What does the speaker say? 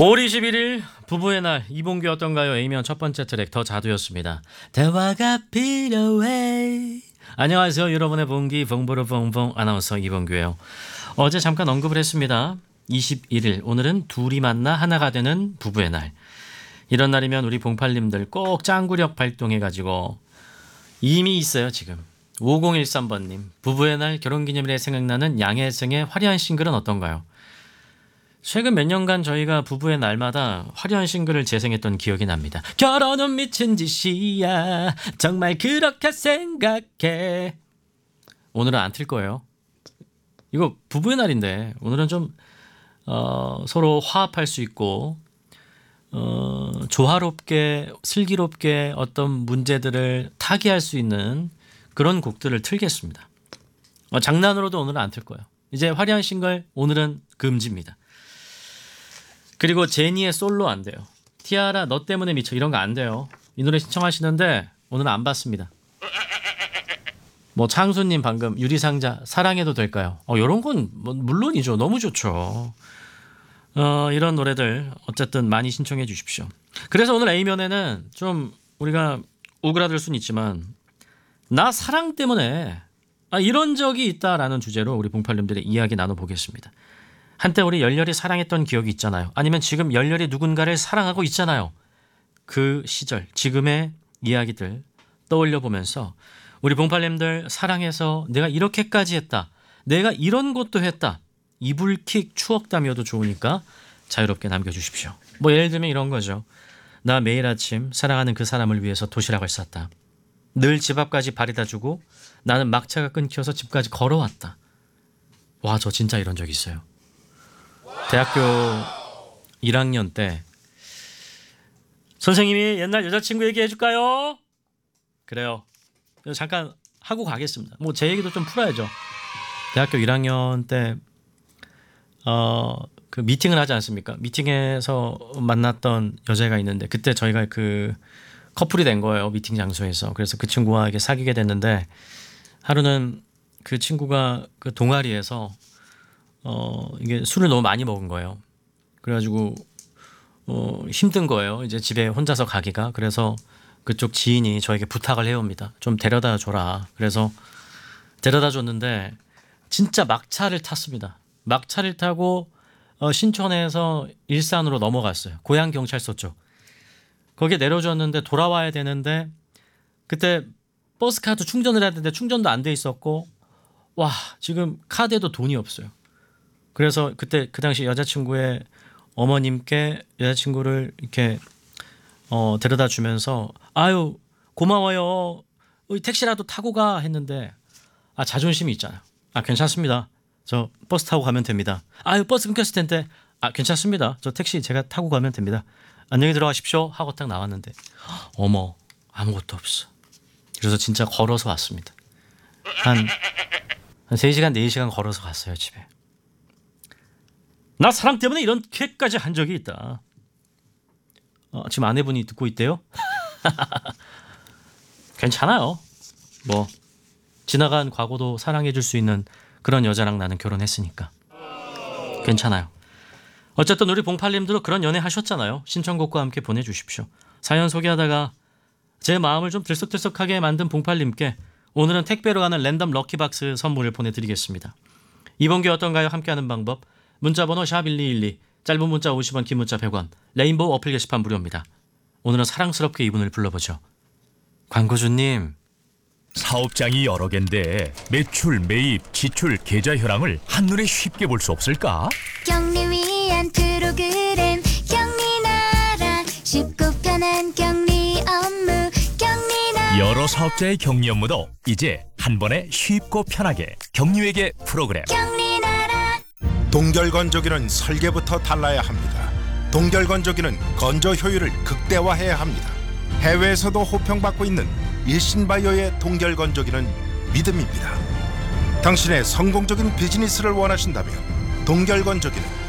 5월 21일 부부의 날 이봉규 어떤가요? A면 첫 번째 트랙 더 자두였습니다. 대화가 필요해. 안녕하세요. 여러분의 봉기 봉보르봉봉 아나운서 이봉규예요. 어제 잠깐 언급을 했습니다. 21일 오늘은 둘이 만나 하나가 되는 부부의 날. 이런 날이면 우리 봉팔님들 꼭 짱구력 발동해가지고 이미 있어요 지금. 5013번님 부부의 날 결혼기념일에 생각나는 양혜승의 화려한 싱글은 어떤가요? 최근 몇 년간 저희가 부부의 날마다 화려한 싱글을 재생했던 기억이 납니다. 결혼은 미친 짓이야 정말 그렇게 생각해. 오늘은 안 틀 거예요. 이거 부부의 날인데 오늘은 좀 서로 화합할 수 있고 조화롭게 슬기롭게 어떤 문제들을 타개할 수 있는 그런 곡들을 틀겠습니다. 장난으로도 오늘은 안 틀 거예요. 이제 화려한 싱글 오늘은 금지입니다. 그리고 제니의 솔로 안 돼요. 티아라 너 때문에 미쳐 이런 거 안 돼요. 이 노래 신청하시는데 오늘은 안 받습니다. 뭐 창수님 방금 유리상자 사랑해도 될까요? 이런 건 뭐 물론이죠. 너무 좋죠. 이런 노래들 어쨌든 많이 신청해 주십시오. 그래서 오늘 A면에는 좀 우리가 우그라들 수는 있지만 나 사랑 때문에 이런 적이 있다라는 주제로 우리 봉팔님들의 이야기 나눠보겠습니다. 한때 우리 열렬히 사랑했던 기억이 있잖아요. 아니면 지금 열렬히 누군가를 사랑하고 있잖아요. 그 시절 지금의 이야기들 떠올려 보면서 우리 봉팔님들 사랑해서 내가 이렇게까지 했다. 내가 이런 것도 했다. 이불킥 추억담이어도 좋으니까 자유롭게 남겨주십시오. 뭐 예를 들면 이런 거죠. 나 매일 아침 사랑하는 그 사람을 위해서 도시락을 쌌다. 늘 집 앞까지 바래다 주고 나는 막차가 끊겨서 집까지 걸어왔다. 와, 저 진짜 이런 적 있어요. 대학교 1학년 때 선생님이 옛날 여자친구 얘기해 줄까요? 그래요. 잠깐 하고 가겠습니다. 뭐 제 얘기도 좀 풀어야죠. 대학교 1학년 때 그 미팅을 하지 않습니까? 미팅에서 만났던 여자가 있는데 그때 저희가 그 커플이 된 거예요. 미팅 장소에서. 그래서 그 친구와 이게 사귀게 됐는데 하루는 그 친구가 그 동아리에서 이게 술을 너무 많이 먹은 거예요. 그래가지고 힘든 거예요. 이제 집에 혼자서 가기가. 그래서 그쪽 지인이 저에게 부탁을 해옵니다. 좀 데려다 줘라. 그래서 데려다 줬는데 진짜 막차를 탔습니다. 막차를 타고 신촌에서 일산으로 넘어갔어요. 고양 경찰서 쪽. 거기에 내려줬는데 돌아와야 되는데 그때 버스카드 충전을 해야 되는데 충전도 안 돼 있었고 와 지금 카드에도 돈이 없어요. 그래서 그때 그 당시 여자친구의 어머님께 여자친구를 이렇게 데려다 주면서 아유 고마워요. 택시라도 타고 가 했는데 자존심이 있잖아요. 괜찮습니다. 저 버스 타고 가면 됩니다. 아유 버스 끊겼을 텐데 괜찮습니다. 저 택시 제가 타고 가면 됩니다. 안녕히 들어가십시오 하고 딱 나왔는데 어머 아무것도 없어. 그래서 진짜 걸어서 왔습니다. 한 3시간 4시간 걸어서 갔어요 집에. 나 사랑 때문에 이렇게까지 한 적이 있다. 지금 아내분이 듣고 있대요. 괜찮아요. 뭐 지나간 과거도 사랑해 줄 수 있는 그런 여자랑 나는 결혼했으니까 괜찮아요. 어쨌든 우리 봉팔님들도 그런 연애 하셨잖아요. 신청곡과 함께 보내주십시오. 사연 소개하다가 제 마음을 좀 들썩들썩하게 만든 봉팔님께 오늘은 택배로 가는 랜덤 럭키박스 선물을 보내드리겠습니다. 이번 게 어떤가요? 함께하는 방법 문자번호 샵1212 짧은 문자 50원 긴 문자 100원 레인보우 어플 게시판 무료입니다. 오늘은 사랑스럽게 이분을 불러보죠. 광고주님 사업장이 여러 개인데 매출, 매입, 지출, 계좌 현황을 한눈에 쉽게 볼 수 없을까? 격리 위한 프로그램 격리나라 쉽고 편한 격리 업무 격리나라 여러 사업자의 격리 업무도 이제 한 번에 쉽고 편하게 격리회계 프로그램 격리나라 동결건조기는 설계부터 달라야 합니다. 동결건조기는 건조 효율을 극대화해야 합니다. 해외에서도 호평받고 있는 일신바이오의 동결건조기는 믿음입니다. 당신의 성공적인 비즈니스를 원하신다면 동결건조기는